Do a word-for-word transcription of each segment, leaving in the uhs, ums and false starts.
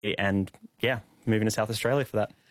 and, yeah, moving to South Australia for that.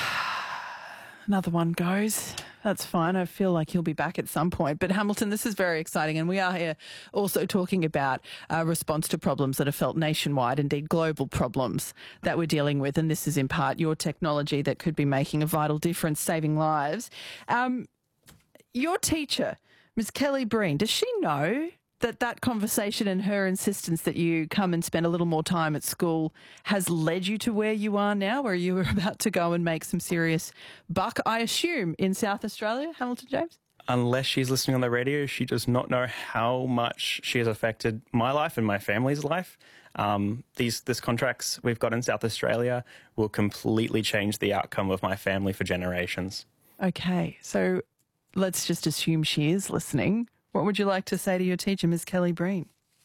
Another one goes. That's fine. I feel like he'll be back at some point. But Hamilton, this is very exciting. And we are here also talking about a response to problems that are felt nationwide, indeed global problems that we're dealing with. And this is in part your technology that could be making a vital difference, saving lives. Um, your teacher, Miz Kelly Breen, does she know that that conversation and her insistence that you come and spend a little more time at school has led you to where you are now, where you were about to go and make some serious buck, I assume, in South Australia, Hamilton James? Unless she's listening on the radio, she does not know how much she has affected my life and my family's life. Um, these this contracts we've got in South Australia will completely change the outcome of my family for generations. Okay, so let's just assume she is listening. What would you like to say to your teacher, Miz Kelly Breen?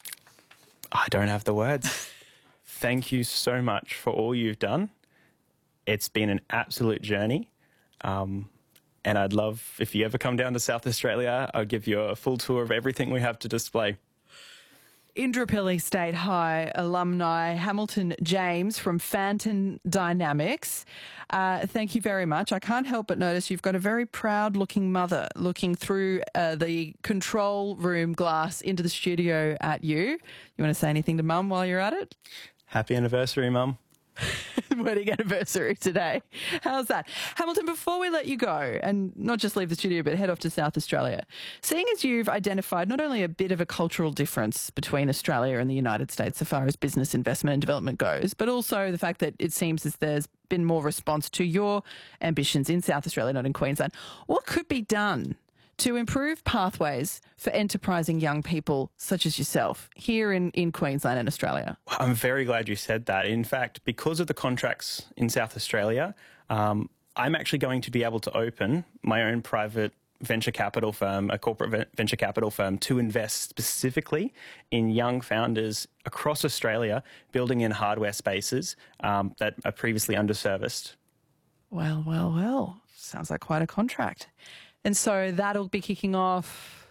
I don't have the words. Thank you so much for all you've done. It's been an absolute journey. Um, and I'd love, if you ever come down to South Australia, I'll give you a full tour of everything we have to display. Indooroopilly State High alumni Hamilton James from Fanton Dynamics. Uh, thank you very much. I can't help but notice you've got a very proud-looking mother looking through uh, the control room glass into the studio at you. You want to say anything to Mum while you're at it? Happy anniversary, Mum. Wedding anniversary today. How's that? Hamilton, before we let you go, and not just leave the studio, but head off to South Australia, seeing as you've identified not only a bit of a cultural difference between Australia and the United States so far as business investment and development goes, but also the fact that it seems as there's been more response to your ambitions in South Australia, not in Queensland, what could be done to improve pathways for enterprising young people such as yourself here in, in Queensland and Australia? I'm very glad you said that. In fact, because of the contracts in South Australia, um, I'm actually going to be able to open my own private venture capital firm, a corporate venture capital firm, to invest specifically in young founders across Australia, building in hardware spaces um, that are previously underserviced. Well, well, well. Sounds like quite a contract. And so that'll be kicking off.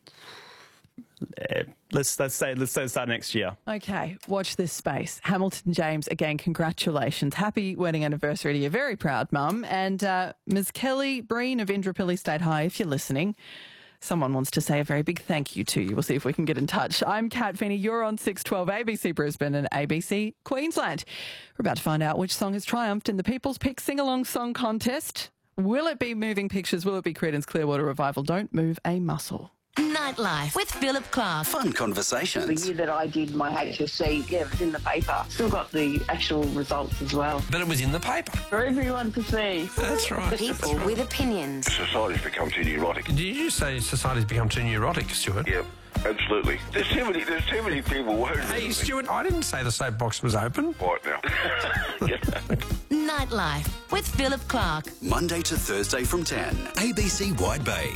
Uh, let's let's say let's say start next year. Okay, watch this space. Hamilton James, again, congratulations. Happy wedding anniversary to your very proud mum. And uh, Miz Kelly Breen of Indooroopilly State High, if you're listening, someone wants to say a very big thank you to you. We'll see if we can get in touch. I'm Kat Feeney. You're on six twelve A B C Brisbane and A B C Queensland. We're about to find out which song has triumphed in the People's Pick Sing-Along Song Contest. Will it be Moving Pictures? Will it be Creedence Clearwater Revival? Don't move a muscle. Nightlife with Philip Clark. Fun conversations. The year that I did my H S C, yeah, it was in the paper. Still got the actual results as well. But it was in the paper. For everyone to see. That's right. People That's right. with opinions. Society's become too neurotic. Did you say society's become too neurotic, Stuart? Yeah, absolutely. There's too many, there's too many people worried. Hey, Stuart, I didn't say the soapbox was open. Right now. Nightlife with Philip Clark. Monday to Thursday from ten. A B C Wide Bay.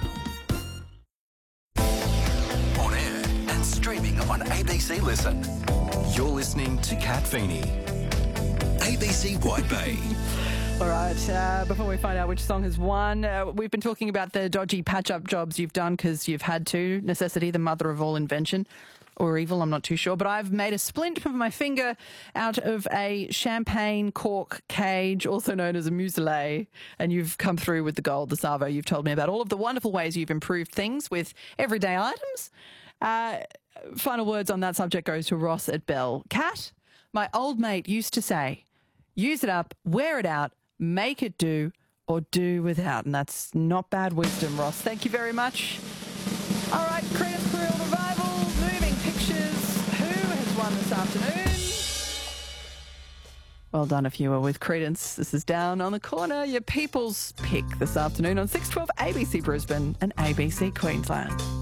On air and streaming on A B C Listen. You're listening to Kat Feeney. A B C Wide Bay. All right, uh, before we find out which song has won, uh, we've been talking about the dodgy patch-up jobs you've done because you've had to. Necessity, the mother of all invention. Or evil, I'm not too sure. But I've made a splint of my finger out of a champagne cork cage, also known as a muselet, and you've come through with the gold, the Savo. You've told me about all of the wonderful ways you've improved things with everyday items. Uh, final words on that subject goes to Ross at Bell. Kat, my old mate used to say, use it up, wear it out, make it do, or do without. And that's not bad wisdom, Ross. Thank you very much. All right, Creedence Clearwater Revival, Moving Pictures. Who has won this afternoon? Well done if you were with Creedence. This is Down on the Corner, your people's pick this afternoon on six twelve A B C Brisbane and A B C Queensland.